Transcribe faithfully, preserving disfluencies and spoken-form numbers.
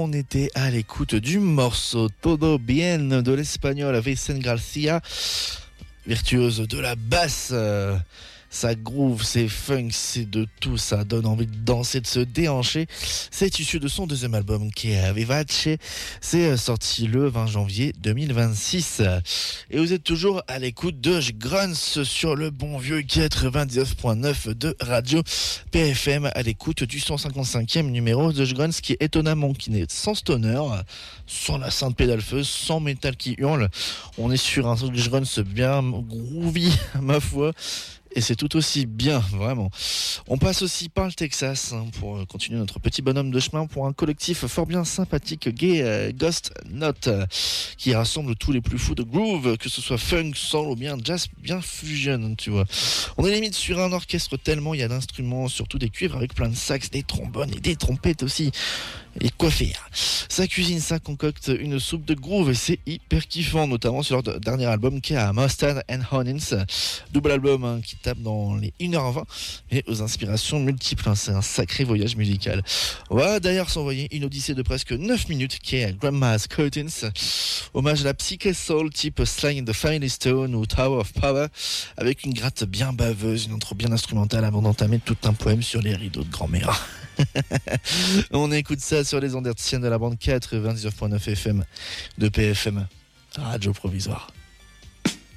on était à l'écoute du morceau Todo Bien de l'espagnol Vicente Garcia, virtuose de la basse. Euh, ça groove, c'est funk, c'est de tout, ça donne envie de danser, de se déhancher. C'est issu de son deuxième album qui est Vivace. C'est sorti le vingt janvier deux mille vingt-six. Et vous êtes toujours à l'écoute de Grunts sur le bon vieux quatre-vingt-dix-neuf point neuf de Radio P F M, à l'écoute du cent cinquante-cinquième numéro de Grunts, qui est étonnamment qui n'est sans stoner, sans la sainte pédale-feu, sans métal qui hurle. On est sur un Grunts bien groovy, ma foi. Et c'est tout aussi bien, vraiment. On passe aussi par le Texas hein, pour continuer notre petit bonhomme de chemin pour un collectif fort bien sympathique, gay, euh, Ghost Note, euh, qui rassemble tous les plus fous de groove, que ce soit funk, soul ou bien jazz, bien fusion, tu vois. On est limite sur un orchestre tellement il y a d'instruments, surtout des cuivres avec plein de sax, des trombones et des trompettes aussi. Et quoi faire? Ça cuisine, ça concocte une soupe de groove et c'est hyper kiffant, notamment sur leur dernier album qui est à Mustard and Honins, double album hein, qui tape dans les une heure vingt et aux inspirations multiples. Hein, c'est un sacré voyage musical. On va d'ailleurs s'envoyer une odyssée de presque neuf minutes qui est Grandma's Curtains, hommage à la psyché soul type Sly and the Family Stone ou Tower of Power, avec une gratte bien baveuse, une intro bien instrumentale avant d'entamer tout un poème sur les rideaux de grand-mère. On écoute ça sur les ondes hertziennes de la bande quatre-vingt-dix-neuf point neuf F M de P F M, Radio Provisoire.